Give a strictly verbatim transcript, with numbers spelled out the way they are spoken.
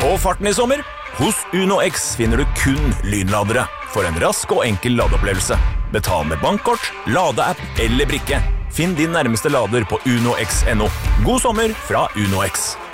Få farten i sommer! Hos Uno X finner du kun lynladere for en rask og enkel ladeopplevelse. Betal med bankkort, ladeapp eller brikke. Finn din nærmeste lader på uno x punktum no. God sommer fra Uno X.